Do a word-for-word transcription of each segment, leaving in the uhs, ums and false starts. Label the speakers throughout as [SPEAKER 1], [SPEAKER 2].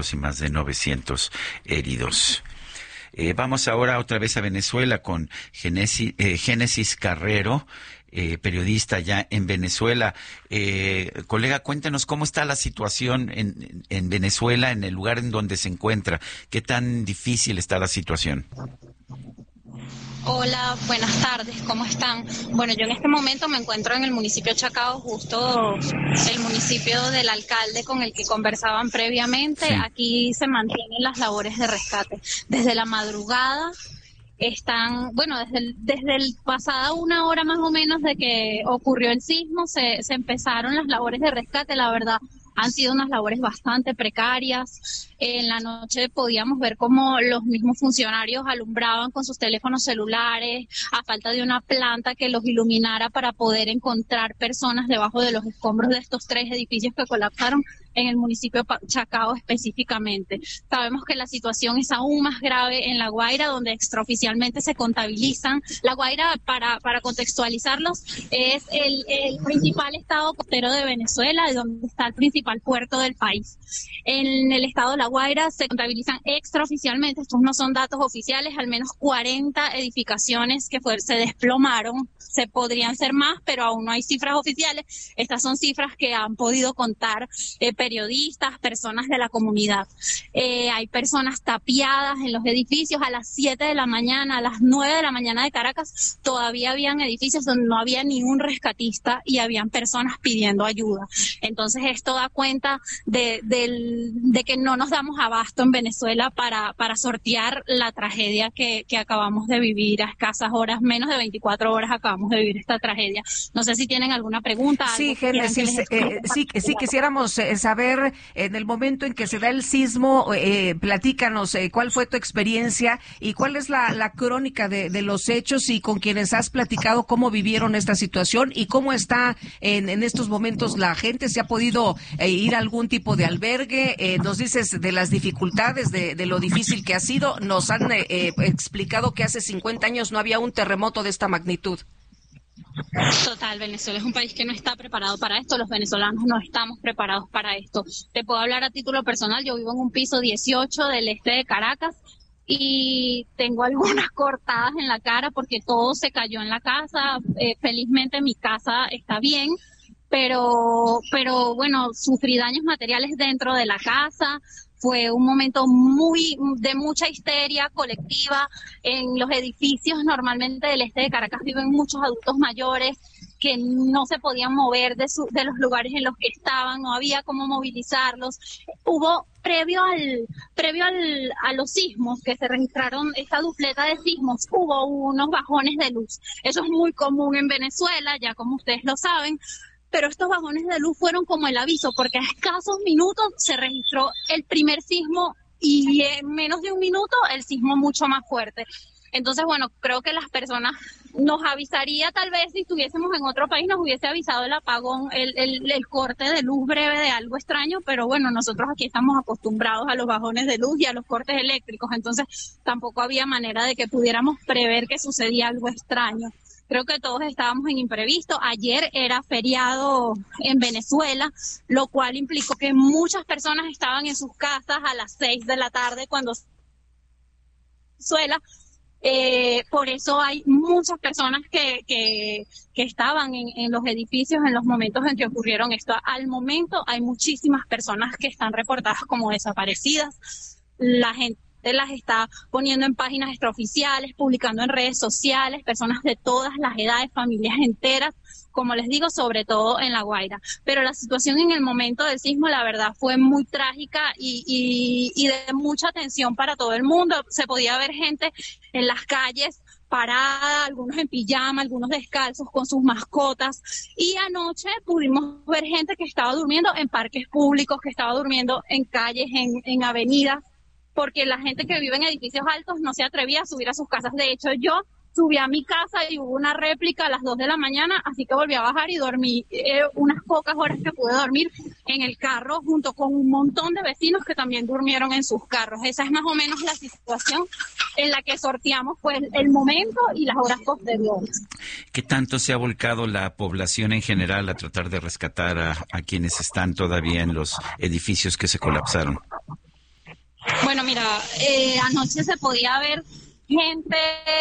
[SPEAKER 1] y más de novecientos heridos. Eh, vamos ahora otra vez a Venezuela con Génesis, eh, Génesis Carrero, eh, periodista ya en Venezuela. Eh, colega, cuéntanos cómo está la situación en, en Venezuela, en el lugar en donde se encuentra. ¿Qué tan difícil está la situación?
[SPEAKER 2] Hola, buenas tardes, ¿cómo están? Bueno, yo en este momento me encuentro en el municipio Chacao, justo el municipio del alcalde con el que conversaban previamente. Sí. Aquí se mantienen las labores de rescate. Desde la madrugada están, bueno, desde el, desde el pasada una hora más o menos de que ocurrió el sismo, se, se empezaron las labores de rescate, la verdad. Han sido unas labores bastante precarias. En la noche podíamos ver cómo los mismos funcionarios alumbraban con sus teléfonos celulares a falta de una planta que los iluminara para poder encontrar personas debajo de los escombros de estos tres edificios que colapsaron en el municipio de Chacao específicamente. Sabemos que la situación es aún más grave en La Guaira, donde extraoficialmente se contabilizan. La Guaira, para, para contextualizarlos, es el, el principal estado costero de Venezuela, de donde está el principal puerto del país. En el estado de La Guaira se contabilizan extraoficialmente, estos no son datos oficiales, al menos cuarenta edificaciones que fue, se desplomaron. Se podrían ser más, pero aún no hay cifras oficiales. Estas son cifras que han podido contar eh, periodistas, personas de la comunidad. Eh, hay personas tapiadas en los edificios. A las siete de la mañana, a las nueve de la mañana de Caracas, todavía habían edificios donde no había ni un rescatista y habían personas pidiendo ayuda. Entonces esto da cuenta de, de, de que no nos damos abasto en Venezuela para, para sortear la tragedia que, que acabamos de vivir a escasas horas, menos de veinticuatro horas acabamos de vivir esta tragedia. No sé si tienen alguna pregunta.
[SPEAKER 3] Sí, Génesis, eh, sí, sí quisiéramos eh, saber, en el momento en que se da el sismo, eh, platícanos eh, cuál fue tu experiencia y cuál es la, la crónica de, de los hechos, y con quienes has platicado cómo vivieron esta situación y cómo está en, en estos momentos la gente. ¿Se ha podido eh, ir a algún tipo de albergue? Eh, nos dices de las dificultades, de, de lo difícil que ha sido. Nos han eh, eh, explicado que hace cincuenta años no había un terremoto de esta magnitud.
[SPEAKER 2] Total, Venezuela es un país que no está preparado para esto, los venezolanos no estamos preparados para esto. Te puedo hablar a título personal, yo vivo en un piso dieciocho del este de Caracas y tengo algunas cortadas en la cara porque todo se cayó en la casa. Eh, felizmente mi casa está bien, pero, pero bueno, sufrí daños materiales dentro de la casa. Fue un momento muy de mucha histeria colectiva. En los edificios normalmente del este de Caracas viven muchos adultos mayores que no se podían mover de, su, de los lugares en los que estaban, no había cómo movilizarlos. Hubo, previo al previo al, a los sismos que se registraron, esta dupleta de sismos, hubo unos bajones de luz. Eso es muy común en Venezuela, ya como ustedes lo saben. Pero estos bajones de luz fueron como el aviso, porque a escasos minutos se registró el primer sismo y en menos de un minuto el sismo mucho más fuerte. Entonces, bueno, creo que las personas nos avisaría, tal vez si estuviésemos en otro país, nos hubiese avisado el apagón, el, el, el corte de luz breve de algo extraño, pero bueno, nosotros aquí estamos acostumbrados a los bajones de luz y a los cortes eléctricos, entonces tampoco había manera de que pudiéramos prever que sucedía algo extraño. Creo que todos estábamos en imprevisto. Ayer era feriado en Venezuela, lo cual implicó que muchas personas estaban en sus casas a las seis de la tarde cuando Venezuela. Eh, por eso hay muchas personas que, que, que estaban en, en los edificios en los momentos en que ocurrieron esto. Al momento hay muchísimas personas que están reportadas como desaparecidas. La gente las está poniendo en páginas extraoficiales, publicando en redes sociales, personas de todas las edades, familias enteras, como les digo, sobre todo en La Guaira. Pero la situación en el momento del sismo, la verdad, fue muy trágica y, y, y de mucha tensión para todo el mundo. Se podía ver gente en las calles parada, algunos en pijama, algunos descalzos con sus mascotas, y anoche pudimos ver gente que estaba durmiendo en parques públicos, que estaba durmiendo en calles, en, en avenidas, porque la gente que vive en edificios altos no se atrevía a subir a sus casas. De hecho, yo subí a mi casa y hubo una réplica a las dos de la mañana, así que volví a bajar y dormí eh, unas pocas horas que pude dormir en el carro junto con un montón de vecinos que también durmieron en sus carros. Esa es más o menos la situación en la que sorteamos pues el momento y las horas posteriores.
[SPEAKER 1] ¿Qué tanto se ha volcado la población en general a tratar de rescatar a, a quienes están todavía en los edificios que se colapsaron?
[SPEAKER 2] Bueno, mira, eh, anoche se podía ver gente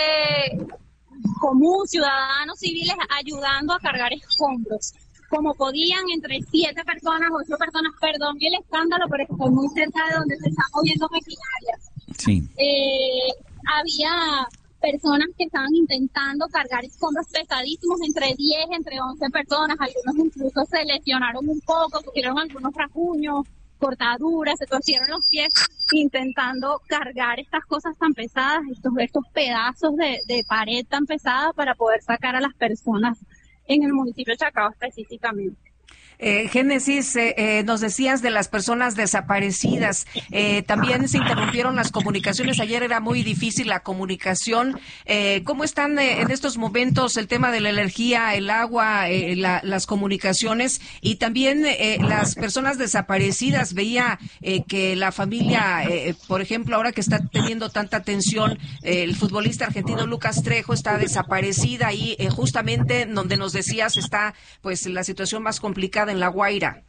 [SPEAKER 2] común, ciudadanos civiles, ayudando a cargar escombros. Como podían, entre siete personas, ocho personas, perdón, y el escándalo, pero estoy muy cerca de donde se está moviendo maquinaria.
[SPEAKER 1] Sí.
[SPEAKER 2] Eh, había personas que estaban intentando cargar escombros pesadísimos, entre diez, entre once personas, algunos incluso se lesionaron un poco, tuvieron algunos rasguños, cortaduras, se torcieron los pies intentando cargar estas cosas tan pesadas, estos, estos pedazos de, de pared tan pesada para poder sacar a las personas en el municipio de Chacao específicamente.
[SPEAKER 3] Eh, Génesis, eh, eh, nos decías de las personas desaparecidas. Eh, también se interrumpieron las comunicaciones. Ayer era muy difícil la comunicación. Eh, ¿Cómo están eh, en estos momentos el tema de la energía, el agua, eh, la, las comunicaciones y también eh, las personas desaparecidas? Veía eh, que la familia, eh, por ejemplo, ahora que está teniendo tanta atención, eh, el futbolista argentino Lucas Trejo está desaparecida y eh, justamente donde nos decías está pues la situación más complicada en La Guaira.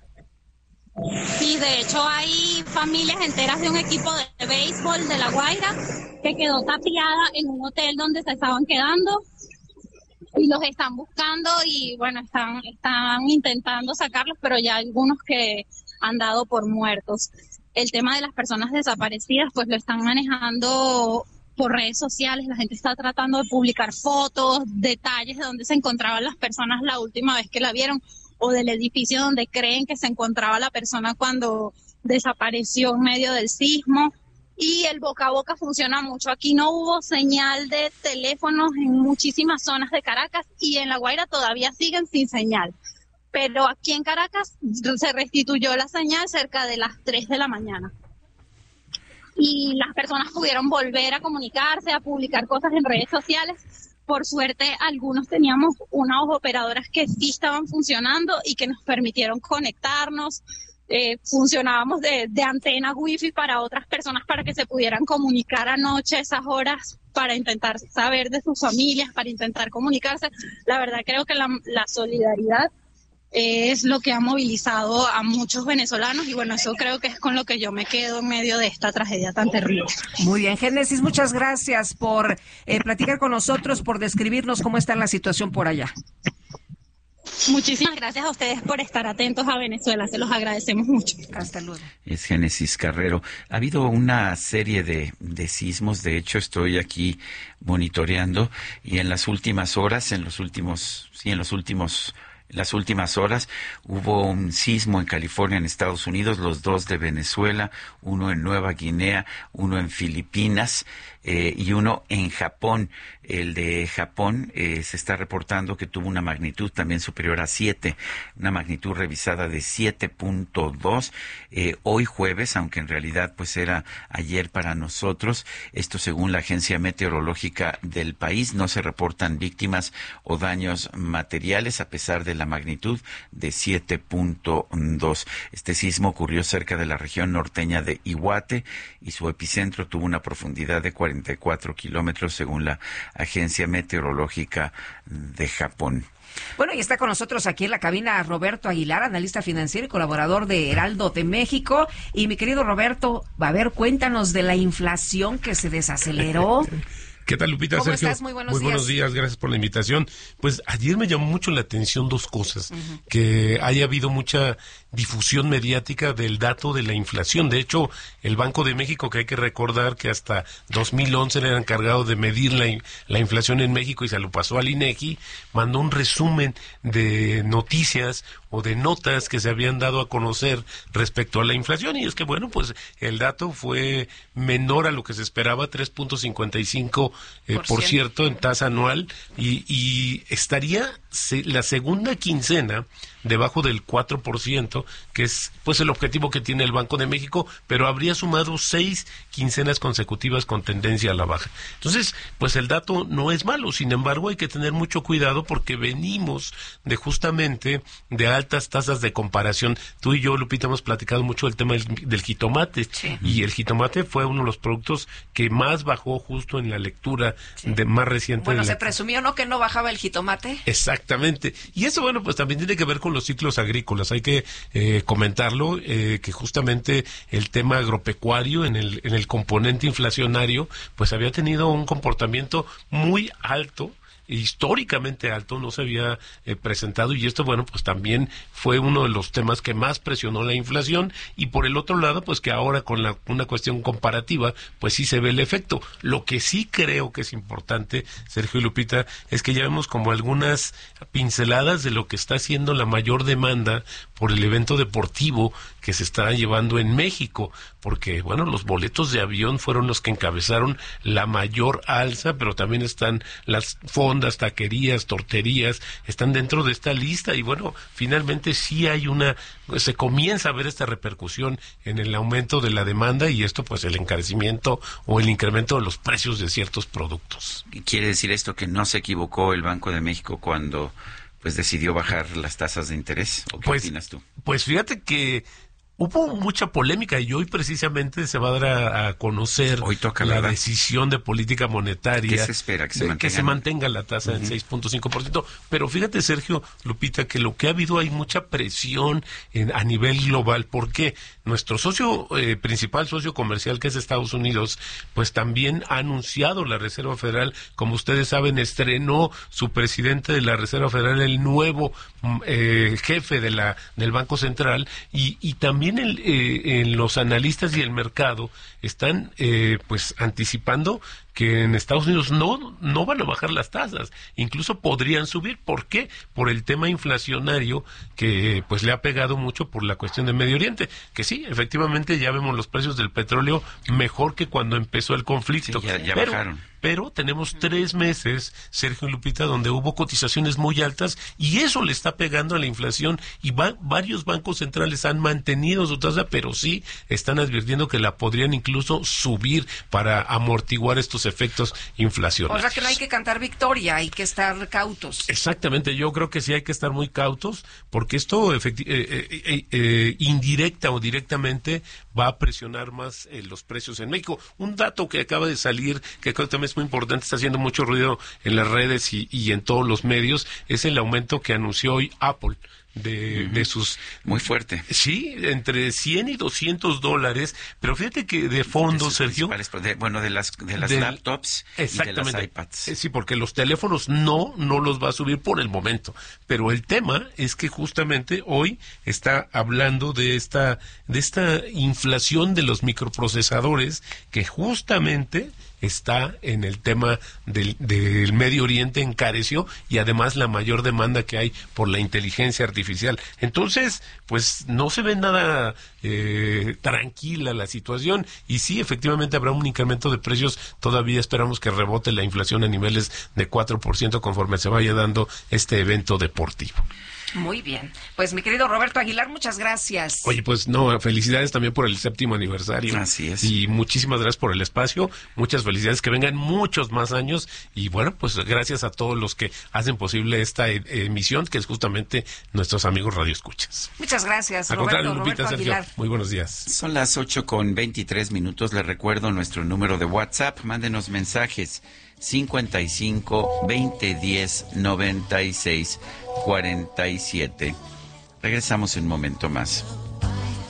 [SPEAKER 2] Sí, de hecho hay familias enteras de un equipo de béisbol de La Guaira que quedó tapiada en un hotel donde se estaban quedando y los están buscando y bueno, están, están intentando sacarlos, pero ya hay algunos que han dado por muertos. El tema de las personas desaparecidas pues lo están manejando por redes sociales, la gente está tratando de publicar fotos, detalles de dónde se encontraban las personas la última vez que la vieron, o del edificio donde creen que se encontraba la persona cuando desapareció en medio del sismo. Y el boca a boca funciona mucho. Aquí no hubo señal de teléfonos en muchísimas zonas de Caracas y en La Guaira todavía siguen sin señal. Pero aquí en Caracas se restituyó la señal cerca de las tres de la mañana. Y las personas pudieron volver a comunicarse, a publicar cosas en redes sociales. Por suerte, algunos teníamos unas operadoras que sí estaban funcionando y que nos permitieron conectarnos. Eh, funcionábamos de, de antena wifi para otras personas para que se pudieran comunicar anoche esas horas para intentar saber de sus familias, para intentar comunicarse. La verdad creo que la, la solidaridad es lo que ha movilizado a muchos venezolanos y bueno, eso creo que es con lo que yo me quedo en medio de esta tragedia tan terrible.
[SPEAKER 3] Muy bien, Génesis, muchas gracias por eh, platicar con nosotros, por describirnos cómo está la situación por allá.
[SPEAKER 2] Muchísimas gracias a ustedes por estar atentos a Venezuela, se los agradecemos mucho.
[SPEAKER 3] Hasta luego.
[SPEAKER 1] Es Génesis Carrero. Ha habido una serie de, de sismos, de hecho estoy aquí monitoreando y en las últimas horas, en los últimos, sí, en los últimos En las últimas horas hubo un sismo en California, en Estados Unidos, los dos de Venezuela, uno en Nueva Guinea, uno en Filipinas eh, y uno en Japón. El de Japón eh, se está reportando que tuvo una magnitud también superior a siete, una magnitud revisada de siete punto dos. Eh, hoy jueves, aunque en realidad pues era ayer para nosotros, esto según la Agencia Meteorológica del país, no se reportan víctimas o daños materiales a pesar de la magnitud de siete punto dos. Este sismo ocurrió cerca de la región norteña de Iwate y su epicentro tuvo una profundidad de cuarenta y cuatro kilómetros según la Agencia Meteorológica de Japón.
[SPEAKER 3] Bueno, y está con nosotros aquí en la cabina Roberto Aguilar, analista financiero y colaborador de Heraldo de México. Y mi querido Roberto, a ver, cuéntanos de la inflación que se desaceleró.
[SPEAKER 4] ¿Qué tal, Lupita?
[SPEAKER 3] ¿Cómo
[SPEAKER 4] Sergio?
[SPEAKER 3] estás? Muy buenos
[SPEAKER 4] Muy
[SPEAKER 3] días.
[SPEAKER 4] buenos días, gracias por la invitación. Pues ayer me llamó mucho la atención dos cosas, uh-huh. que haya habido mucha difusión mediática del dato de la inflación. De hecho, el Banco de México, que hay que recordar que hasta dos mil once era encargado de medir la, la inflación en México y se lo pasó al INEGI, mandó un resumen de noticias o de notas que se habían dado a conocer respecto a la inflación, y es que bueno, pues el dato fue menor a lo que se esperaba, tres punto cincuenta y cinco eh, por, por cierto en tasa anual, y, y estaría se, la segunda quincena debajo del cuatro por ciento, que es pues el objetivo que tiene el Banco de México, pero habría sumado seis quincenas consecutivas con tendencia a la baja. Entonces, pues el dato no es malo, sin embargo hay que tener mucho cuidado porque venimos de justamente de altas tasas de comparación. Tú y yo, Lupita, hemos platicado mucho del tema del, del jitomate, sí. y el jitomate fue uno de los productos que más bajó justo en la lectura sí. de más reciente.
[SPEAKER 3] Bueno,
[SPEAKER 4] de
[SPEAKER 3] se
[SPEAKER 4] la...
[SPEAKER 3] presumió, ¿no?, que no bajaba el jitomate.
[SPEAKER 4] Exactamente. Y eso, bueno, pues también tiene que ver con con los ciclos agrícolas. Hay que eh, comentarlo, eh, que justamente el tema agropecuario en el, en el componente inflacionario, pues había tenido un comportamiento muy alto, históricamente alto, no se había eh, presentado, y esto, bueno, pues también fue uno de los temas que más presionó la inflación. Y por el otro lado, pues que ahora con la, una cuestión comparativa, pues sí se ve el efecto. Lo que sí creo que es importante, Sergio y Lupita, es que ya vemos como algunas pinceladas de lo que está haciendo la mayor demanda por el evento deportivo que se está llevando en México, porque, bueno, los boletos de avión fueron los que encabezaron la mayor alza, pero también están las fondas, taquerías, torterías, están dentro de esta lista. Y bueno, finalmente sí hay una, se comienza a ver esta repercusión en el aumento de la demanda, y esto pues el encarecimiento o el incremento de los precios de ciertos productos.
[SPEAKER 1] ¿Quiere decir esto que no se equivocó el Banco de México cuando pues decidió bajar las tasas de interés? ¿O qué
[SPEAKER 4] pues,
[SPEAKER 1] opinas tú?
[SPEAKER 4] Pues fíjate que hubo mucha polémica, y hoy precisamente se va a dar a, a conocer
[SPEAKER 1] hoy toca,
[SPEAKER 4] la
[SPEAKER 1] ¿verdad?
[SPEAKER 4] decisión de política monetaria.
[SPEAKER 1] ¿Qué se espera? Que se mantenga,
[SPEAKER 4] que se mantenga la tasa uh-huh. en seis punto cinco por ciento. Pero fíjate, Sergio, Lupita, que lo que ha habido, hay mucha presión en, a nivel global. ¿Por qué? Nuestro socio eh, principal, socio comercial, que es Estados Unidos, pues también ha anunciado la Reserva Federal. Como ustedes saben, estrenó su presidente de la Reserva Federal, el nuevo eh, jefe de la del Banco Central, y, y también el, eh, en los analistas y el mercado están eh, pues anticipando que en Estados Unidos no no van a bajar las tasas, incluso podrían subir. ¿Por qué? Por el tema inflacionario que pues le ha pegado mucho por la cuestión de Medio Oriente, que sí, efectivamente ya vemos los precios del petróleo mejor que cuando empezó el conflicto.
[SPEAKER 1] Sí, ya, ya
[SPEAKER 4] pero,
[SPEAKER 1] bajaron.
[SPEAKER 4] Pero tenemos tres meses, Sergio y Lupita, donde hubo cotizaciones muy altas, y eso le está pegando a la inflación, y va, varios bancos centrales han mantenido su tasa, pero sí están advirtiendo que la podrían incluso subir para amortiguar estos efectos inflacionarios.
[SPEAKER 3] O sea que no hay que cantar victoria, hay que estar cautos.
[SPEAKER 4] Exactamente, yo creo que sí hay que estar muy cautos, porque esto efecti- eh, eh, eh, eh, indirecta o directamente va a presionar más eh, los precios en México. Un dato que acaba de salir, que creo que también es muy importante, está haciendo mucho ruido en las redes y, y en todos los medios, es el aumento que anunció hoy Apple. De, uh-huh. de sus...
[SPEAKER 1] Muy fuerte.
[SPEAKER 4] Sí, entre cien y doscientos dólares, pero fíjate que de fondo, de Sergio...
[SPEAKER 1] De, bueno, de las, de las de, laptops y de las iPads.
[SPEAKER 4] Sí, porque los teléfonos no, no los va a subir por el momento, pero el tema es que justamente hoy está hablando de esta, de esta inflación de los microprocesadores, que justamente está en el tema del, del Medio Oriente, encareció, y además la mayor demanda que hay por la inteligencia artificial. Entonces, pues no se ve nada eh, tranquila la situación, y sí, efectivamente habrá un incremento de precios. Todavía esperamos que rebote la inflación a niveles de cuatro por ciento conforme se vaya dando este evento deportivo.
[SPEAKER 3] Muy bien. Pues mi querido Roberto Aguilar, muchas gracias.
[SPEAKER 4] Oye, pues no, felicidades también por el séptimo aniversario.
[SPEAKER 1] Así es.
[SPEAKER 4] Y muchísimas gracias por el espacio. Muchas felicidades, que vengan muchos más años. Y bueno, pues gracias a todos los que hacen posible esta e- emisión, que es justamente nuestros amigos radioescuchas.
[SPEAKER 3] Muchas gracias,
[SPEAKER 4] Al
[SPEAKER 3] Roberto,
[SPEAKER 4] contrario, Lupita,
[SPEAKER 3] Roberto
[SPEAKER 4] Sergio,
[SPEAKER 3] Aguilar.
[SPEAKER 4] muy buenos días.
[SPEAKER 1] Son las ocho con veintitrés minutos. Les recuerdo nuestro número de WhatsApp. Mándenos mensajes. cincuenta y cinco, veinte, diez, noventa y seis, cuarenta y siete. Regresamos en un momento más.